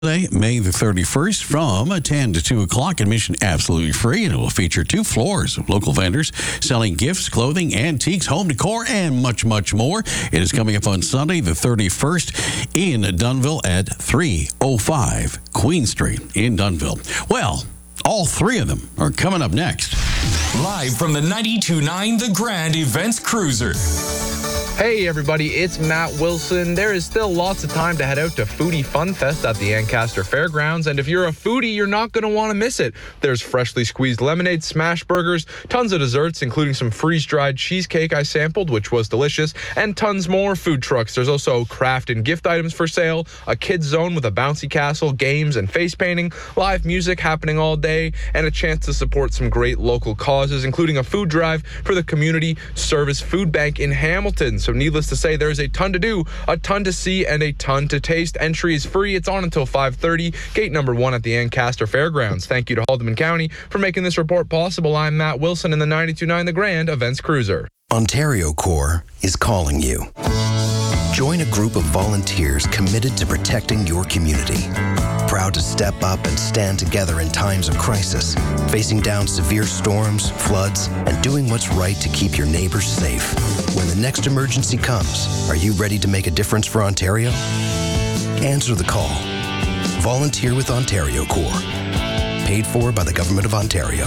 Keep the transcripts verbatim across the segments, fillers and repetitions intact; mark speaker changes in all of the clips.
Speaker 1: Today, May the thirty-first, from ten to two o'clock. Admission absolutely free, and it will feature two floors of local vendors selling gifts, clothing, antiques, home decor, and much, much more. It is coming up on Sunday, the thirty-first, in Dunnville at three oh five Queen Street in Dunnville. Well, all three of them are coming up next.
Speaker 2: Live from the ninety-two point nine The Grand Events Cruiser.
Speaker 3: Hey everybody, it's Matt Wilson. There is still lots of time to head out to Foodie Fun Fest at the Ancaster Fairgrounds, and if you're a foodie, you're not going to want to miss it. There's freshly squeezed lemonade, smash burgers, tons of desserts, including some freeze-dried cheesecake I sampled, which was delicious, and tons more food trucks. There's also craft and gift items for sale, a kids zone with a bouncy castle, games and face painting, live music happening all day, and a chance to support some great local causes, including a food drive for the Community Service Food Bank in Hamilton. So needless to say, there's a ton to do, a ton to see, and a ton to taste. Entry is free. It's on until five thirty. Gate number one at the Ancaster Fairgrounds. Thank you to Haldimand County for making this report possible. I'm Matt Wilson in the ninety-two point nine The Grand Events Cruiser.
Speaker 4: Ontario Corps is calling you. Join a group of volunteers committed to protecting your community. Proud to step up and stand together in times of crisis, facing down severe storms, floods, and doing what's right to keep your neighbors safe. When the next emergency comes, are you ready to make a difference for Ontario? Answer the call. Volunteer with Ontario Corps. Paid for by the Government of Ontario.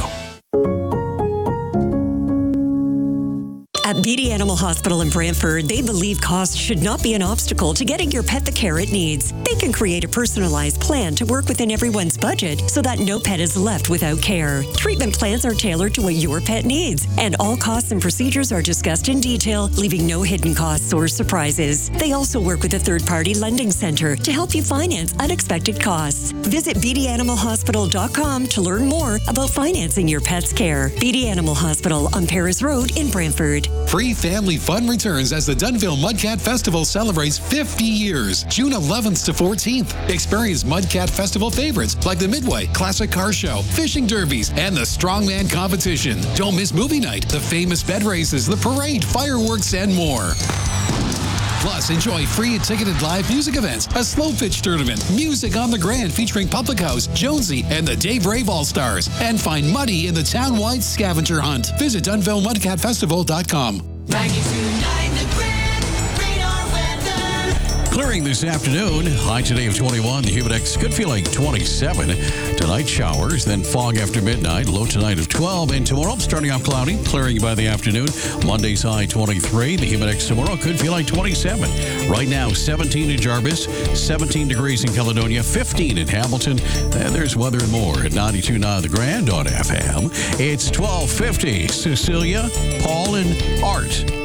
Speaker 5: At Beatty Animal Hospital in Brantford, they believe cost should not be an obstacle to getting your pet the care it needs. They can create a personalized plan to work within everyone's budget so that no pet is left without care. Treatment plans are tailored to what your pet needs, and all costs and procedures are discussed in detail, leaving no hidden costs or surprises. They also work with a third-party lending center to help you finance unexpected costs. Visit beatty animal hospital dot com to learn more about financing your pet's care. Beatty Animal Hospital on Paris Road in Brantford.
Speaker 6: Free family fun returns as the Dunnville Mudcat Festival celebrates fifty years, June eleventh to fourteenth. Experience Mudcat Festival favorites like the Midway Classic Car Show, fishing derbies, and the Strongman Competition. Don't miss movie night, the famous bed races, the parade, fireworks, and more. Plus, enjoy free and ticketed live music events, a slow pitch tournament, music on the Grand featuring Public House, Jonesy, and the Dave Rave All-Stars. And find money in the town-wide scavenger hunt. Visit Dunnville Mudcat Festival dot com.
Speaker 1: Clearing this afternoon. High today of twenty-one. The Humidex could feel like twenty-seven. Tonight, showers, then fog after midnight. Low tonight of twelve. And tomorrow, starting off cloudy, clearing by the afternoon. Monday's high twenty-three. The Humidex tomorrow could feel like twenty-seven. Right now, seventeen in Jarvis, seventeen degrees in Caledonia, fifteen in Hamilton. And there's weather and more at ninety-two point nine The Grand on F M. It's twelve fifty. Cecilia, Paul, and Art.